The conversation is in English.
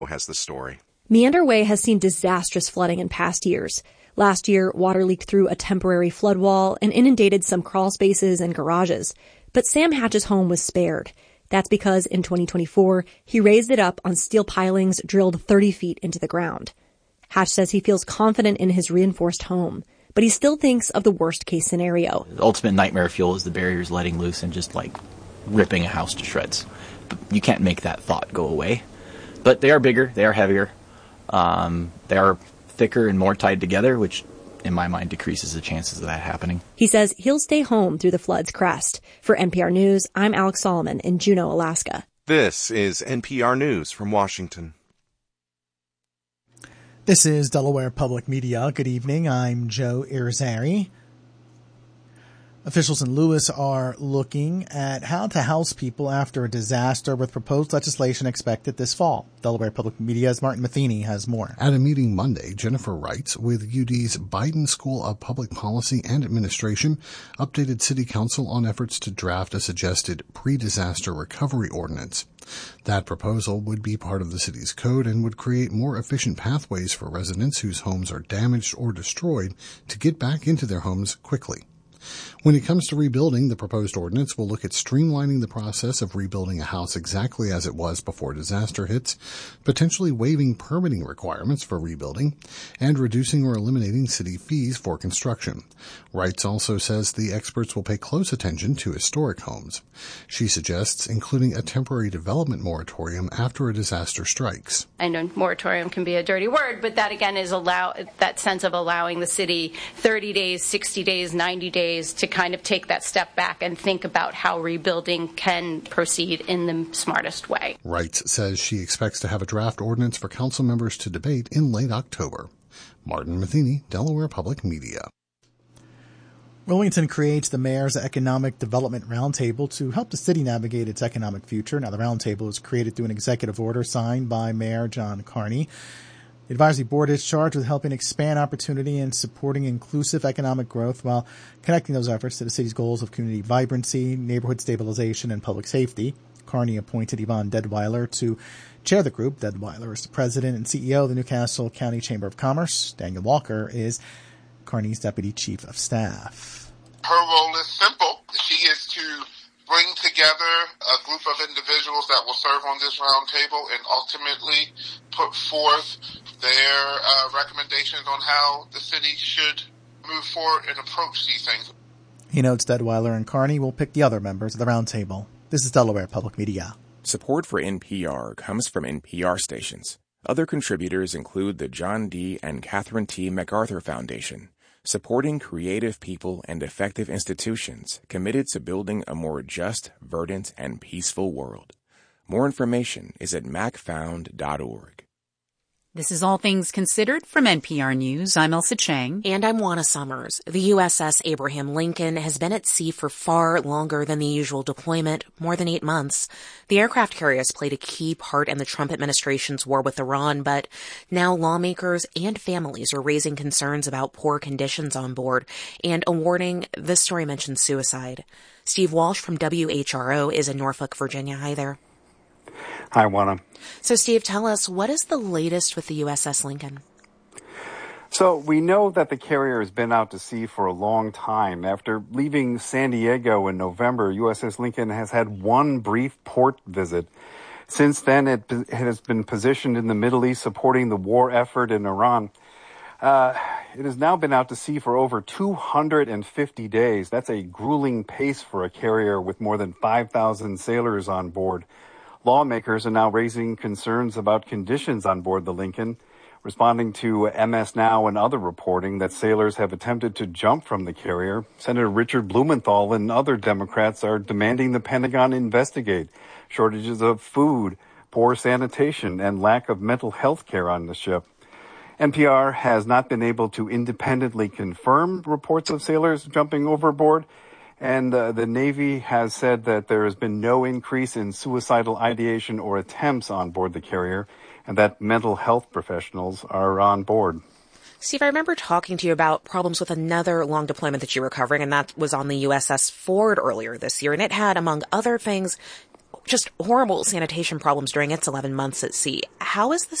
has the story. Meander Way has seen disastrous flooding in past years. Last year, water leaked through a temporary flood wall and inundated some crawl spaces and garages. But Sam Hatch's home was spared. That's because in 2024, he raised it up on steel pilings drilled 30 feet into the ground. Hatch says he feels confident in his reinforced home, but he still thinks of the worst-case scenario. The ultimate nightmare fuel is the barriers letting loose and just, ripping a house to shreds. But you can't make that thought go away. But they are bigger, they are heavier, they are thicker and more tied together, which, in my mind, decreases the chances of that happening. He says he'll stay home through the flood's crest. For NPR News, I'm Alex Solomon in Juneau, Alaska. This is NPR News from Washington. This is Delaware Public Media. Good evening. I'm Joe Irizarry. Officials in Lewis are looking at how to house people after a disaster with proposed legislation expected this fall. Delaware Public Media's Martin Matheny has more. At a meeting Monday, Jennifer Wrights with UD's Biden School of Public Policy and Administration updated City Council on efforts to draft a suggested pre-disaster recovery ordinance. That proposal would be part of the city's code and would create more efficient pathways for residents whose homes are damaged or destroyed to get back into their homes quickly. When it comes to rebuilding, the proposed ordinance will look at streamlining the process of rebuilding a house exactly as it was before disaster hits, potentially waiving permitting requirements for rebuilding, and reducing or eliminating city fees for construction. Wrights also says the experts will pay close attention to historic homes. She suggests including a temporary development moratorium after a disaster strikes. I know moratorium can be a dirty word, but that again is that sense of allowing the city 30 days, 60 days, 90 days to kind of take that step back and think about how rebuilding can proceed in the smartest way. Wrights says she expects to have a draft ordinance for council members to debate in late October. Martin Matheny, Delaware Public Media. Wilmington creates the Mayor's Economic Development Roundtable to help the city navigate its economic future. Now, the roundtable was created through an executive order signed by Mayor John Carney. The advisory board is charged with helping expand opportunity and supporting inclusive economic growth while connecting those efforts to the city's goals of community vibrancy, neighborhood stabilization, and public safety. Carney appointed Yvonne Deadweiler to chair the group. Deadweiler is the president and CEO of the Newcastle County Chamber of Commerce. Daniel Walker is Carney's deputy chief of staff. Her role is simple. She is to bring together a group of individuals that will serve on this roundtable and ultimately put forth their recommendations on how the city should move forward and approach these things. He notes Deadweiler and Carney will pick the other members of the roundtable. This is Delaware Public Media. Support for NPR comes from NPR stations. Other contributors include the John D. and Catherine T. MacArthur Foundation, supporting creative people and effective institutions committed to building a more just, verdant, and peaceful world. More information is at macfound.org. This is All Things Considered from NPR News. I'm Elsa Chang. And I'm Juana Summers. The USS Abraham Lincoln has been at sea for far longer than the usual deployment, more than 8 months. The aircraft carrier has played a key part in the Trump administration's war with Iran, but now lawmakers and families are raising concerns about poor conditions on board and a warning this story mentions suicide. Steve Walsh from WHRO is in Norfolk, Virginia. Hi there. Hi, Juana. So, Steve, tell us, what is the latest with the USS Lincoln? So we know that the carrier has been out to sea for a long time. After leaving San Diego in November, USS Lincoln has had one brief port visit. Since then, it has been positioned in the Middle East supporting the war effort in Iran. It has now been out to sea for over 250 days. That's a grueling pace for a carrier with more than 5,000 sailors on board. Lawmakers are now raising concerns about conditions on board the Lincoln, responding to MS Now and other reporting that sailors have attempted to jump from the carrier. Senator Richard Blumenthal and other Democrats are demanding the Pentagon investigate shortages of food, poor sanitation, and lack of mental health care on the ship. NPR has not been able to independently confirm reports of sailors jumping overboard, and the Navy has said that there has been no increase in suicidal ideation or attempts on board the carrier, and that mental health professionals are on board. Steve, I remember talking to you about problems with another long deployment that you were covering, and that was on the USS Ford earlier this year, and it had, among other things, just horrible sanitation problems during its 11 months at sea. How is the